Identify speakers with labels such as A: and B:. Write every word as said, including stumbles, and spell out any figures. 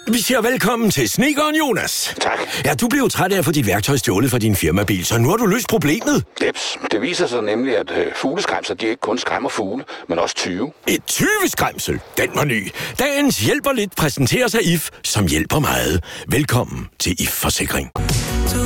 A: Vi siger velkommen til snedkeren Jonas.
B: Tak.
A: Ja, du blev træt af at få dit værktøj stjålet fra din firmabil, så nu har du løst problemet.
B: Jeps. Det viser sig nemlig, at øh, fugleskræmser, de ikke kun skræmmer fugle, men også tyve.
A: Et tyveskræmsel? Den var ny. Dagens hjælper lidt præsenterer sig I F, som hjælper meget. Velkommen til I F Forsikring.